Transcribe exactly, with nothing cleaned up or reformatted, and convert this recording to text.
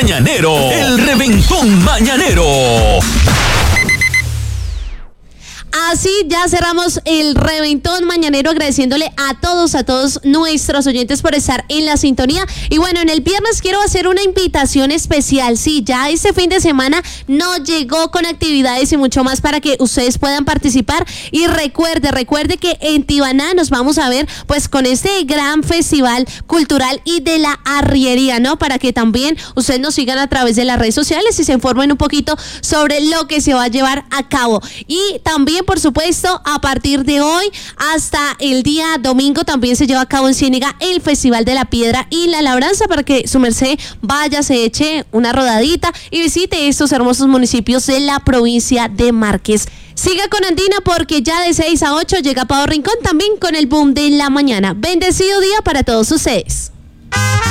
mañanero, el reventón mañanero. Así ya cerramos el reventón mañanero, agradeciéndole a todos, a todos nuestros oyentes por estar en la sintonía. Y bueno, en el viernes quiero hacer una invitación especial. Sí, ya este fin de semana no llegó con actividades y mucho más para que ustedes puedan participar. Y recuerde, recuerde que en Tibaná nos vamos a ver pues con este gran festival cultural y de la arriería, ¿no? Para que también ustedes nos sigan a través de las redes sociales y se informen un poquito sobre lo que se va a llevar a cabo. Y también, por supuesto, a partir de hoy hasta el día domingo también se lleva a cabo en Ciénega el Festival de la Piedra y la Labranza, para que su merced vaya, se eche una rodadita y visite estos hermosos municipios de la provincia de Márquez. Siga con Andina, porque ya de seis a ocho llega Pavo Rincón también con el boom de la mañana. Bendecido día para todos ustedes.